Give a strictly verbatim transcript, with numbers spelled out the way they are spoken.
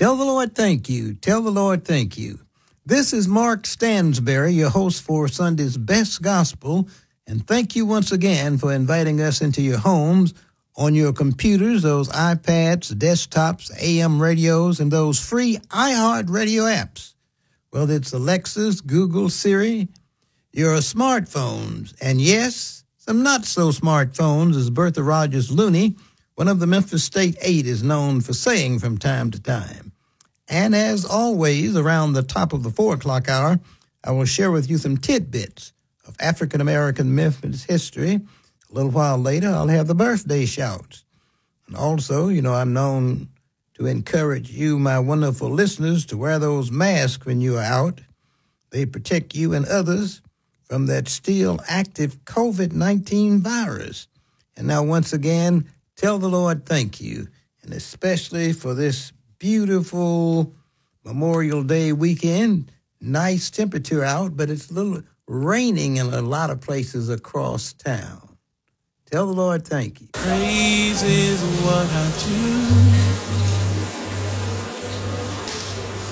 Tell the Lord thank you. Tell the Lord thank you. This is Mark Stansberry, your host for Sunday's Best Gospel, and thank you once again for inviting us into your homes, on your computers, those iPads, desktops, A M radios, and those free iHeart radio apps. Whether it's Alexa's, Google, Siri, your smartphones, and yes, some not-so-smartphones, as Bertha Rogers Looney, one of the Memphis State Eight, is known for saying from time to time. And as always, around the top of the four o'clock hour, I will share with you some tidbits of African-American Memphis history. A little while later, I'll have the birthday shouts. And also, you know, I'm known to encourage you, my wonderful listeners, to wear those masks when you are out. They protect you and others from that still active COVID nineteen virus. And now, once again, tell the Lord thank you, and especially for this beautiful Memorial Day weekend. Nice temperature out, but it's a little raining in a lot of places across town. Tell the Lord thank you. Praise is what I do